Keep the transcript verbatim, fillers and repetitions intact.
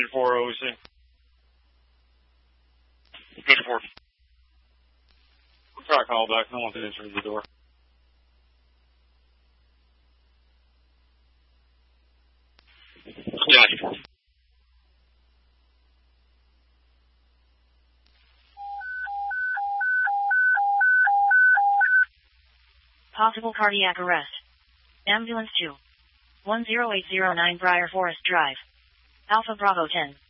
four O C. Good four. Try to call back. I don't want to answer the door. Yeah. Possible cardiac arrest. Ambulance two. one zero eight zero nine Briar Forest Drive. Alpha Bravo ten.